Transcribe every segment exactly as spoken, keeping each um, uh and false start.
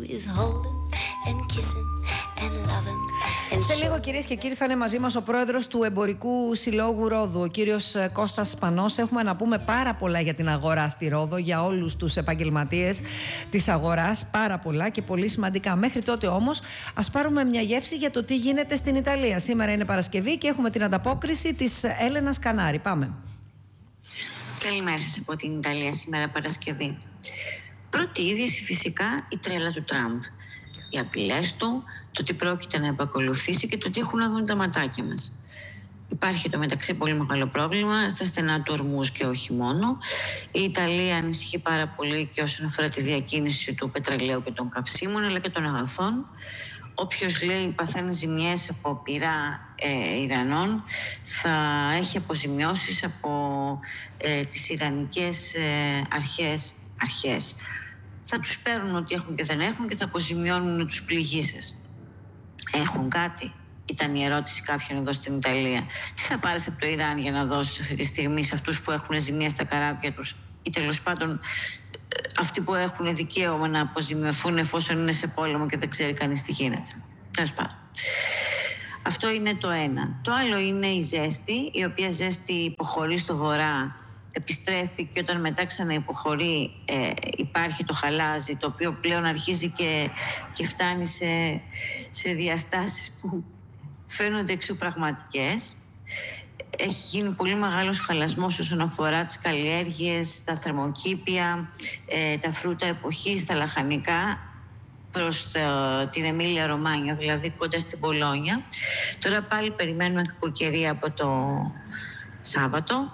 babies holding and kissing and loving. Σε λίγο, κυρίες και κύριοι, θα είναι μαζί μας ο πρόεδρος του Εμπορικού Συλλόγου Ρόδου, ο κύριος Κώστας Σπανός. Έχουμε να πούμε πάρα πολλά για την αγορά στη Ρόδο, για όλους τους επαγγελματίες της αγοράς. Πάρα πολλά και πολύ σημαντικά. Μέχρι τότε όμως, ας πάρουμε μια γεύση για το τι γίνεται στην Ιταλία. Σήμερα είναι Παρασκευή και έχουμε την ανταπόκριση της Έλενας Κανάρη. Πάμε. Καλημέρα σας από την Ιταλία σήμερα Παρασκευή. Πρώτη είδηση φυσικά η τρέλα του Τραμπ. Οι απειλές του, το τι πρόκειται να επακολουθήσει και το τι έχουν να δουν τα ματάκια μας. Υπάρχει το μεταξύ πολύ μεγάλο πρόβλημα στα στενά του Ορμούζ και όχι μόνο. Η Ιταλία ανησυχεί πάρα πολύ και όσον αφορά τη διακίνηση του πετρελαίου και των καυσίμων αλλά και των αγαθών. Όποιος λέει παθαίνει ζημιές από πυρά ε, Ιρανών θα έχει αποζημιώσεις από ε, τις Ιρανικές ε, αρχές, αρχές. Θα τους παίρνουν ό,τι έχουν και δεν έχουν και θα αποζημιώνουν τους πληγήσεις. Έχουν κάτι? Ήταν η ερώτηση κάποιων εδώ στην Ιταλία. Τι θα πάρεις από το Ιράν για να δώσεις αυτή τη στιγμή σε αυτούς που έχουν ζημία στα καράβια τους ή τέλος πάντων αυτοί που έχουν δικαίωμα να αποζημιωθούν εφόσον είναι σε πόλεμο και δεν ξέρει κανείς τι γίνεται. Τέλος πάντων. Αυτό είναι το ένα. Το άλλο είναι η ζέστη, η οποία ζέστη υποχωρεί στο βορρά, επιστρέφει και όταν μετά ξαναυποχωρεί ε, υπάρχει το χαλάζι, το οποίο πλέον αρχίζει και, και φτάνει σε, σε διαστάσεις που φαίνονται εξωπραγματικές. Έχει γίνει πολύ μεγάλος χαλασμός όσον αφορά τις καλλιέργειες, τα θερμοκήπια, ε, τα φρούτα εποχής, τα λαχανικά προς το, την Εμίλια Ρωμάνια, δηλαδή κοντά στην Πολόνια. Τώρα πάλι περιμένουμε κακοκαιρία από το Σάββατο.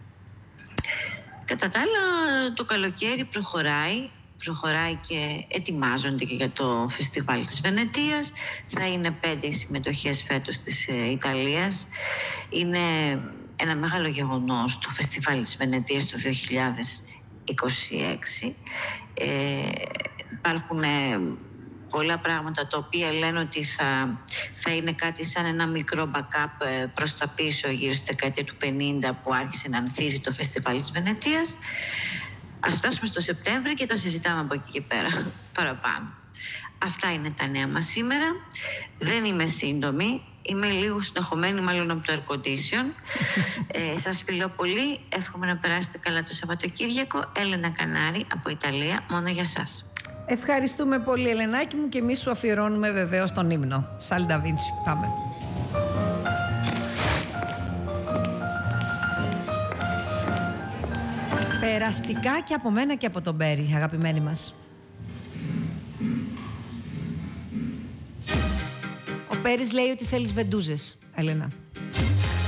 Κατά τα άλλα, το καλοκαίρι προχωράει, προχωράει και ετοιμάζονται και για το φεστιβάλ της Βενετίας. Θα είναι πέντε οι συμμετοχές φέτος της ε, Ιταλίας. Είναι ένα μεγάλο γεγονός το φεστιβάλ της Βενετίας το δύο χιλιάδες είκοσι έξι. Ε, υπάρχουν ε, πολλά πράγματα τα οποία λένε ότι θα, θα είναι κάτι σαν ένα μικρό backup προς τα πίσω γύρω στη δεκαετία του πενήντα που άρχισε να ανθίζει το φεστιβάλ της Βενετίας. Ας φτάσουμε στο Σεπτέμβρη και τα συζητάμε από εκεί και πέρα παραπάνω. Αυτά είναι τα νέα μας σήμερα. Δεν είμαι σύντομη. Είμαι λίγο συνεχωμένη μάλλον από το air condition. ε, σας φιλώ πολύ. Εύχομαι να περάσετε καλά το Σαββατοκύριακο. Έλενα Κανάρη από Ιταλία, μόνο για σας. Ευχαριστούμε πολύ, Ελενάκη μου, και εμείς σου αφιερώνουμε βεβαίως τον ύμνο. Σάλντα Βίντσι. Πάμε. Περαστικά και από μένα και από τον Μπέρι, αγαπημένοι μας. Ο Πέρις λέει ότι θέλεις βεντούζες, Έλενα.